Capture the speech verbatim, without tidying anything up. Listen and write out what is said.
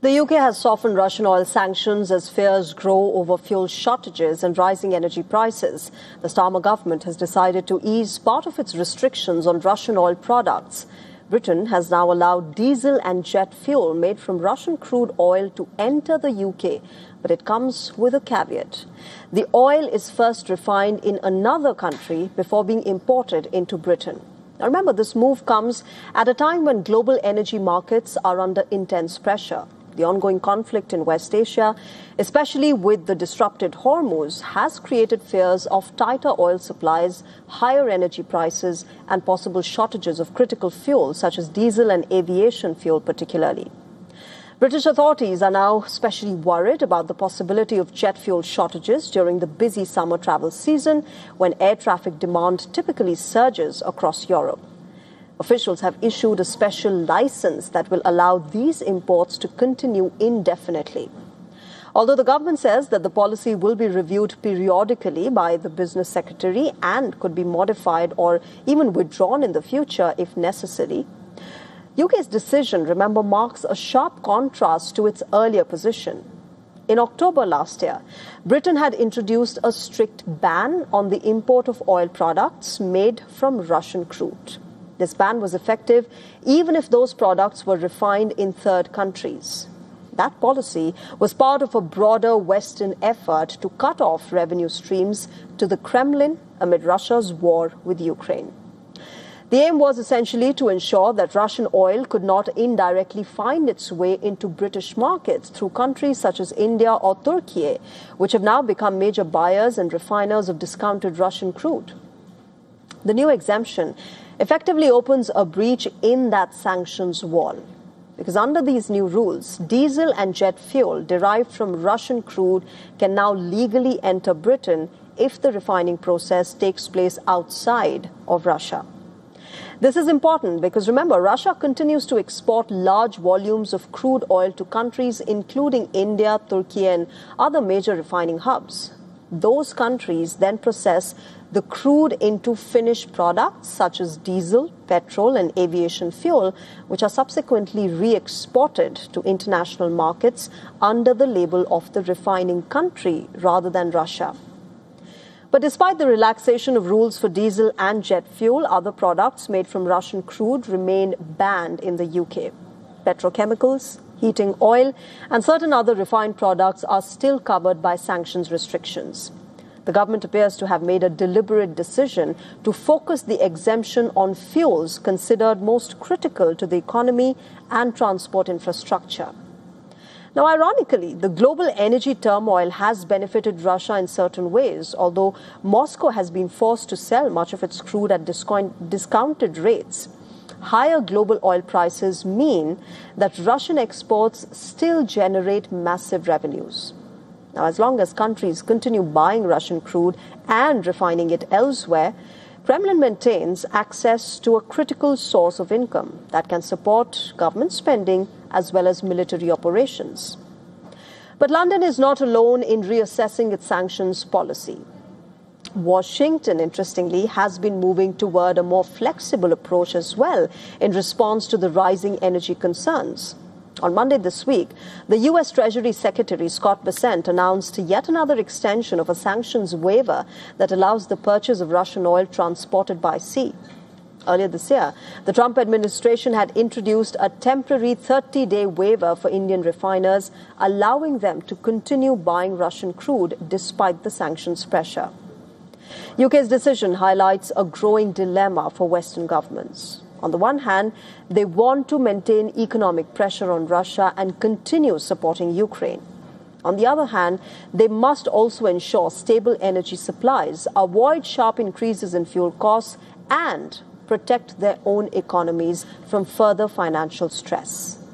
The U K has softened Russian oil sanctions as fears grow over fuel shortages and rising energy prices. The Starmer government has decided to ease part of its restrictions on Russian oil products. Britain has now allowed diesel and jet fuel made from Russian crude oil to enter the U K, but it comes with a caveat. The oil is first refined in another country before being imported into Britain. Now remember, this move comes at a time when global energy markets are under intense pressure. The ongoing conflict in West Asia, especially with the disrupted Hormuz, has created fears of tighter oil supplies, higher energy prices, and possible shortages of critical fuels such as diesel and aviation fuel particularly. British authorities are now especially worried about the possibility of jet fuel shortages during the busy summer travel season when air traffic demand typically surges across Europe. Officials have issued a special license that will allow these imports to continue indefinitely. Although the government says that the policy will be reviewed periodically by the business secretary and could be modified or even withdrawn in the future if necessary, U K's decision, remember, marks a sharp contrast to its earlier position. In October last year, Britain had introduced a strict ban on the import of oil products made from Russian crude. This ban was effective even if those products were refined in third countries. That policy was part of a broader Western effort to cut off revenue streams to the Kremlin amid Russia's war with Ukraine. The aim was essentially to ensure that Russian oil could not indirectly find its way into British markets through countries such as India or Turkey, which have now become major buyers and refiners of discounted Russian crude. The new exemption effectively opens a breach in that sanctions wall, because under these new rules, diesel and jet fuel derived from Russian crude can now legally enter Britain if the refining process takes place outside of Russia. This is important because, remember, Russia continues to export large volumes of crude oil to countries including India, Turkey, and other major refining hubs. Those countries then process the crude into finished products such as diesel, petrol, and aviation fuel, which are subsequently re-exported to international markets under the label of the refining country rather than Russia. But despite the relaxation of rules for diesel and jet fuel, other products made from Russian crude remain banned in the U K. Petrochemicals, heating oil, and certain other refined products are still covered by sanctions restrictions. The government appears to have made a deliberate decision to focus the exemption on fuels considered most critical to the economy and transport infrastructure. Now, ironically, the global energy turmoil has benefited Russia in certain ways, although Moscow has been forced to sell much of its crude at discounted rates. Higher global oil prices mean that Russian exports still generate massive revenues. Now, as long as countries continue buying Russian crude and refining it elsewhere, Kremlin maintains access to a critical source of income that can support government spending as well as military operations. But London is not alone in reassessing its sanctions policy. Washington, interestingly, has been moving toward a more flexible approach as well in response to the rising energy concerns. On Monday this week, the U S Treasury Secretary Scott Bessent announced yet another extension of a sanctions waiver that allows the purchase of Russian oil transported by sea. Earlier this year, the Trump administration had introduced a temporary thirty-day waiver for Indian refiners, allowing them to continue buying Russian crude despite the sanctions pressure. U K's decision highlights a growing dilemma for Western governments. On the one hand, they want to maintain economic pressure on Russia and continue supporting Ukraine. On the other hand, they must also ensure stable energy supplies, avoid sharp increases in fuel costs, and protect their own economies from further financial stress.